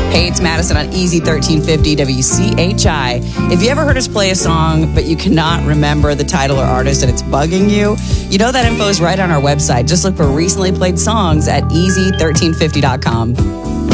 Hey, it's Madison on Easy 1350 WCHI. If you ever heard us play a song, but you cannot remember the title or artist and it's bugging you, you know that info is right on our website. Just look for recently played songs at easy1350.com.